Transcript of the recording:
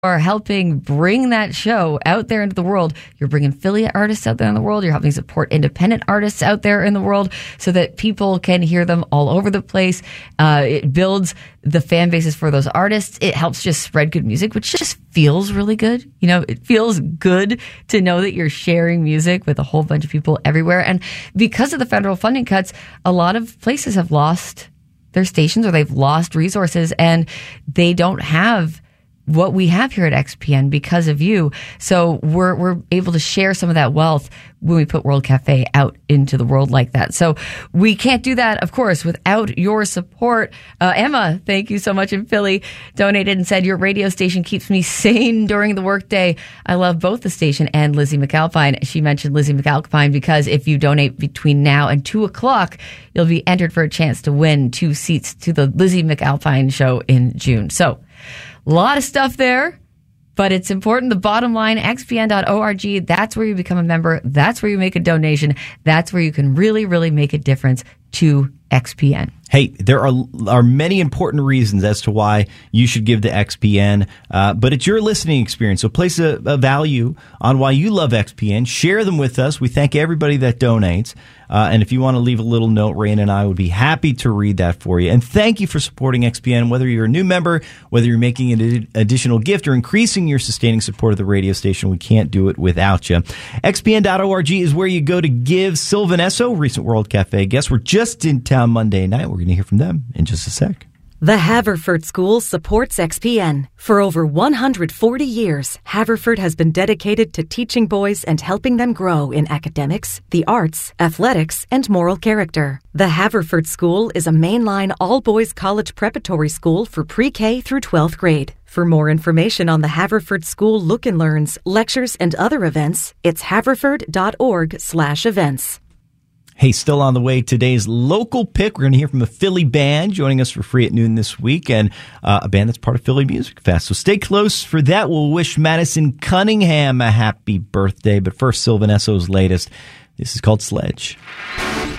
are helping bring that show out there into the world. You're bringing affiliate artists out there in the world. You're helping support independent artists out there in the world so that people can hear them all over the place. It builds the fan bases for those artists. It helps just spread good music, which just feels really good. You know, it feels good to know that you're sharing music with a whole bunch of people everywhere. And because of the federal funding cuts, a lot of places have lost their stations or they've lost resources, and they don't have what we have here at XPN because of you. So we're able to share some of that wealth when we put World Cafe out into the world like that. So we can't do that, of course, without your support. Emma, thank you so much in Philly, donated and said, your radio station keeps me sane during the workday. I love both the station and Lizzie McAlpine. She mentioned Lizzie McAlpine because if you donate between now and 2 o'clock, you'll be entered for a chance to win 2 seats to the Lizzie McAlpine show in June. So a lot of stuff there, but it's important. The bottom line, xpn.org, that's where you become a member. That's where you make a donation. That's where you can really, really make a difference to XPN. Hey, there are many important reasons as to why you should give to XPN, but it's your listening experience. So place a value on why you love XPN. Share them with us. We thank everybody that donates. And if you want to leave a little note, Rain and I would be happy to read that for you. And thank you for supporting XPN, whether you're a new member, whether you're making an additional gift or increasing your sustaining support of the radio station. We can't do it without you. XPN.org is where you go to give. Sylvan Esso, recent World Cafe guest. We're just in town Monday night. We're going to hear from them in just a sec. The Haverford School supports XPN. For over 140 years, Haverford has been dedicated to teaching boys and helping them grow in academics, the arts, athletics, and moral character. The Haverford School is a mainline all-boys college preparatory school for pre-K through 12th grade. For more information on the Haverford School Look and Learns, lectures, and other events, it's haverford.org/events. Hey, still on the way, today's local pick. We're going to hear from a Philly band joining us for free at noon this week, and a band that's part of Philly Music Fest. So stay close for that. We'll wish Madison Cunningham a happy birthday. But first, Sylvan Esso's latest. This is called Sledge.